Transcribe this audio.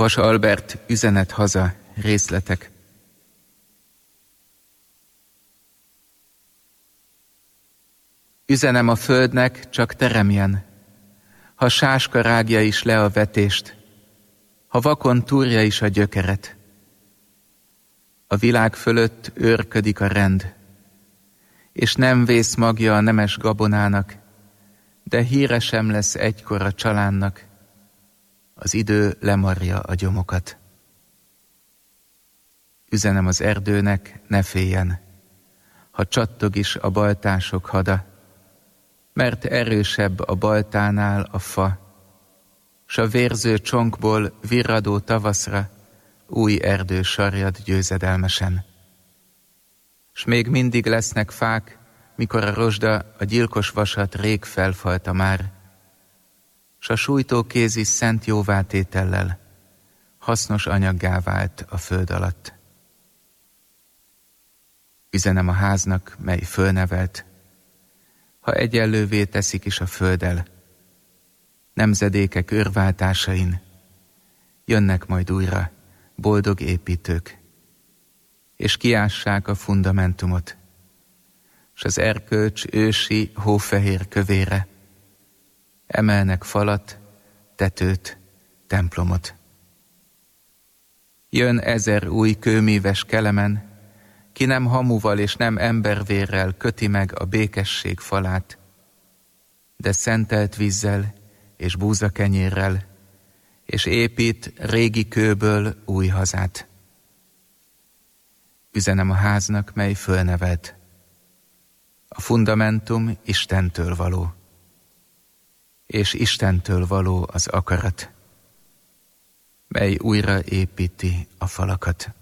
Vas Albert, üzenet haza, részletek. Üzenem a földnek, csak teremjen, ha sáska rágja is le a vetést, ha vakon túrja is a gyökeret. A világ fölött őrködik a rend, és nem vész magja a nemes gabonának, de híre sem lesz egykor a csalánnak, az idő lemarja a gyomokat. Üzenem az erdőnek, ne féljen, ha csattog is a baltások hada, mert erősebb a baltánál a fa, s a vérző csonkból virradó tavaszra új erdő sarjad győzedelmesen. S még mindig lesznek fák, mikor a rozsda a gyilkos vasat rég felfalta már, s a sújtó kéz is szent jóvátétellel hasznos anyaggá vált a föld alatt. Üzenem a háznak, mely fölnevelt, ha egyenlővé teszik is a földdel, nemzedékek őrváltásain jönnek majd újra boldog építők, és kiássák a fundamentumot, s az erkölcs ősi hófehér kövére emelnek falat, tetőt, templomot. Jön 1000 új kőmíves kelemen, ki nem hamuval és nem embervérrel köti meg a békesség falát, de szentelt vízzel és búzakenyérrel, és épít régi kőből új hazát. Üzenem a háznak, mely fölnevelt. A fundamentum Istentől való, és Istentől való az akarat, mely újra építi a falakat.